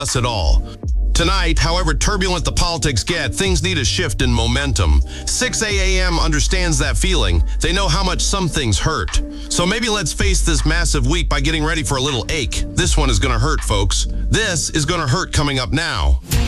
us at all. Tonight, however turbulent the politics get, things need a shift in momentum. 6 a.m. understands that feeling. They know how much some things hurt. So maybe let's face this massive week by getting ready for a little ache. This one is gonna hurt, folks. This is gonna hurt coming up now.